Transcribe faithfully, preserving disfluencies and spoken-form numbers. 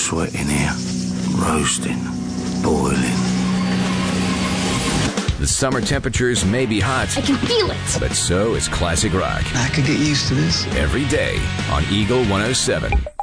sweat in here. Roasting. Boiling. The summer temperatures may be hot. I can feel it. But so is classic rock. I could get used to this. Every day on Eagle one oh seven.